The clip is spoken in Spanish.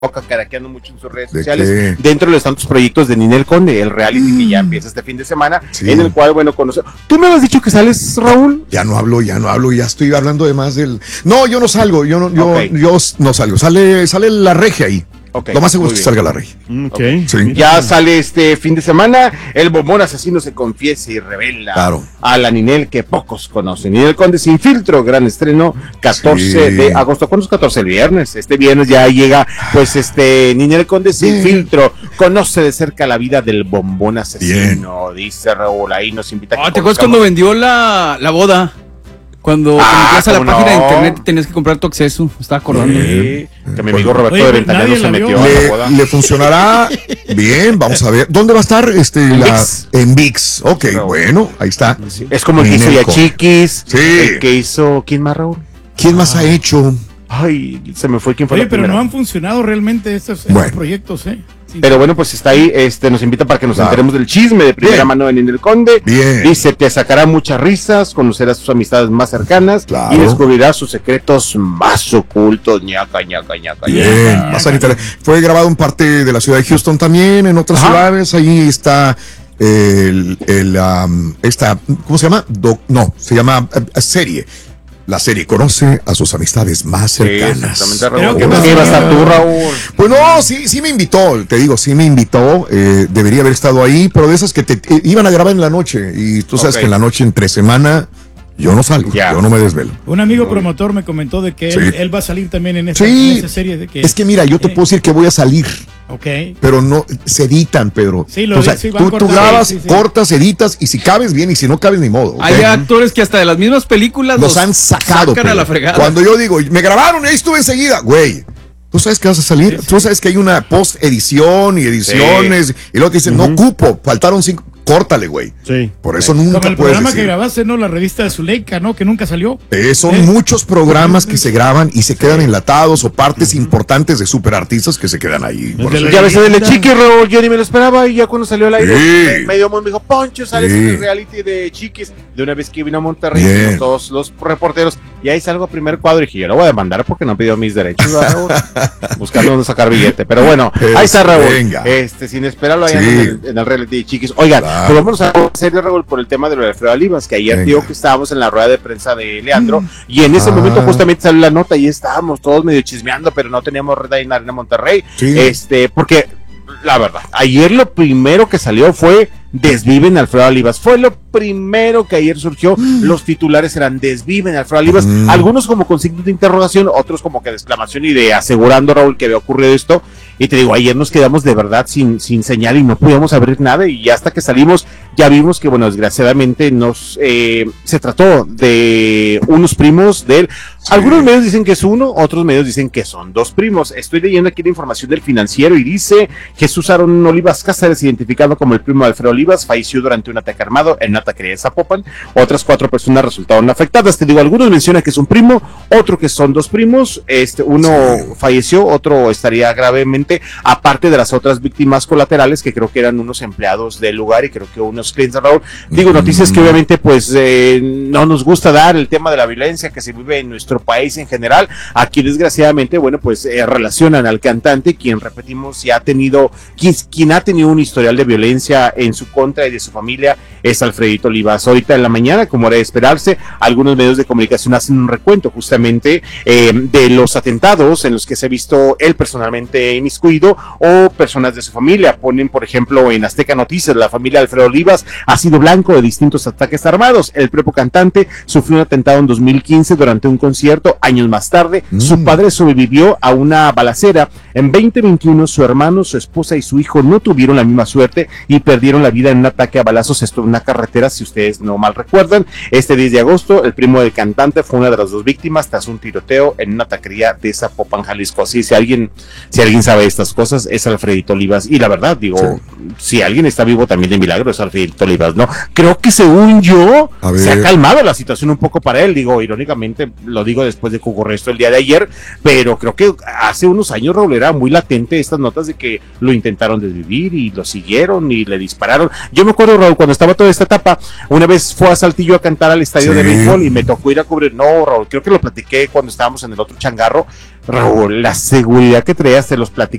caraqueando mucho en sus redes sociales, dentro de los tantos proyectos de Ninel Conde, el reality que ya empieza este fin de semana, en el cual, bueno, conoce. ¿Tú me has dicho que sales, Raúl? Ya no hablo, ya estoy hablando de más del... No, yo no salgo, yo no salgo, sale la regia ahí. Okay, lo más seguro es que salga la regia. Okay. Sí. Ya sale este fin de semana, el bombón asesino se confiesa y revela a la Ninel que pocos conocen. Ninel Conde sin filtro, gran estreno, 14 de agosto. ¿Cuándo es 14? El viernes. Este viernes ya llega, pues, Ninel Conde sin filtro. Conoce de cerca la vida del bombón asesino, dice Raúl. Ahí nos invita. ¿Te acuerdas cuando vendió la boda? Cuando metías a la página de internet tenías que comprar tu acceso, me estaba acordando. Sí, que mi amigo Roberto de Ventanedo se metió a la boda. ¿Le funcionará? Bien, vamos a ver. ¿Dónde va a estar? En ViX. Ok, bueno, ahí está. Sí. Es como el que hizo ya Chiquis, el que hizo, ¿quién más, Raúl? ¿Quién más ha hecho? Ay, se me fue quién fue. Oye, pero no han funcionado realmente estos proyectos, Sí. Pero bueno, pues está ahí, nos invita para que nos enteremos del chisme de primera mano de Ninel Conde. Dice, te sacará muchas risas, conocerás sus amistades más cercanas y descubrirás sus secretos más ocultos. Ñaca. Fue grabado en parte de la ciudad de Houston también, en otras ciudades. Ahí está ¿cómo se llama? Se llama serie. La serie conoce a sus amistades más cercanas. Creo que vas a estar tú, Raúl. Pues no, sí me invitó, te digo, debería haber estado ahí, pero de esas que iban a grabar en la noche, y tú sabes que en la noche, entre semana, yo no salgo, yo no me desvelo. Un amigo promotor me comentó de que él va a a también en esa serie. De que, es que mira, yo te puedo decir que voy a salir. Pero no, se editan, Pedro. Tú grabas, cortas, editas, y si cabes bien, y si no cabes, ni modo. Hay actores que hasta de las mismas películas los han sacado a la fregada. Cuando yo digo, me grabaron y ahí estuve enseguida, güey. Tú sabes que vas a salir, tú sabes que hay una post-edición y ediciones, y luego te dicen, no cupo, faltaron 5. Córtale, güey. Sí. Por eso nunca puedes decir. Como el programa que grabaste, ¿no? La revista de Zuleika, ¿no? Que nunca salió. Son muchos programas que se graban y se quedan enlatados, o partes importantes de superartistas que se quedan ahí. Ya ves de Chiquis, Raúl, yo ni me lo esperaba, y ya cuando salió al aire, medio mundo me dijo, Poncho, sales en el reality de Chiquis. De una vez que vino a Monterrey, todos los reporteros, y ahí salgo a primer cuadro, y dije, yo lo voy a demandar porque no pidió mis derechos, Raúl. Buscando dónde sacar billete. Pero bueno, ahí está Raúl. Sin esperarlo ahí en el reality de Chiquis. Oigan, pues vamos a hacer, Raúl, por el tema de lo de Alfredo Olivas, que ayer digo que estábamos en la rueda de prensa de Leandro, y en ese momento justamente salió la nota, y estábamos todos medio chismeando, pero no teníamos red ahí en Arena Monterrey, porque la verdad, ayer lo primero que salió fue desviven a Alfredo Olivas, fue lo primero que ayer surgió. Los titulares eran desviven a Alfredo Olivas, algunos como con signos de interrogación, otros como que de exclamación y de asegurando, Raúl, que había ocurrido esto. Y te digo, ayer nos quedamos de verdad sin señal y no podíamos abrir nada, y hasta que salimos ya vimos que, bueno, desgraciadamente se trató de unos primos de él. Algunos medios dicen que es uno, otros medios dicen que son dos primos. Estoy leyendo aquí la información del Financiero y dice: Jesús Aaron Olivas Cáceres, identificado como el primo de Alfredo Olivas, falleció durante un ataque armado en una taquería de Zapopan. Otras 4 personas resultaron afectadas. Te digo, algunos mencionan que es un primo, otro que son dos primos. Uno falleció, otro estaría gravemente, aparte de las otras víctimas colaterales, que creo que eran unos empleados del lugar y creo que unos clientes, Raúl. Digo, noticias que obviamente pues no nos gusta dar, el tema de la violencia que se vive en nuestro país en general. Aquí desgraciadamente, bueno, pues relacionan al cantante, quien, repetimos, ya ha tenido, quien ha tenido un historial de violencia en su contra y de su familia, es Alfredito Olivas. Ahorita en la mañana, como era de esperarse, algunos medios de comunicación hacen un recuento justamente de los atentados en los que se ha visto él personalmente inmiscuido o personas de su familia. Ponen, por ejemplo, en Azteca Noticias, la familia de Alfredo Olivas ha sido blanco de distintos ataques armados. El propio cantante sufrió un atentado en 2015 durante un concierto. Años más tarde, su padre sobrevivió a una balacera. En 2021, su hermano, su esposa y su hijo no tuvieron la misma suerte y perdieron la vida en un ataque a balazos. Esto en una carretera, si ustedes no mal recuerdan. Este 10 de agosto, el primo del cantante fue una de las dos víctimas tras un tiroteo en una taquería de Zapopan, Jalisco. Así, si alguien sabe estas cosas, es Alfredito Olivas. Y la verdad, digo, si alguien está vivo también de milagro, es Alfredito del Tolivas, ¿no? Creo que según yo, se ha calmado la situación un poco para él, digo, irónicamente, lo digo después de que ocurrió esto el día de ayer, pero creo que hace unos años, Raúl, era muy latente estas notas de que lo intentaron desvivir y lo siguieron y le dispararon. Yo me acuerdo, Raúl, cuando estaba toda esta etapa, una vez fue a Saltillo a cantar al estadio de béisbol y me tocó ir a cubrir, no, Raúl, creo que lo platiqué cuando estábamos en el otro changarro, Raúl, la seguridad que traía, se los platicé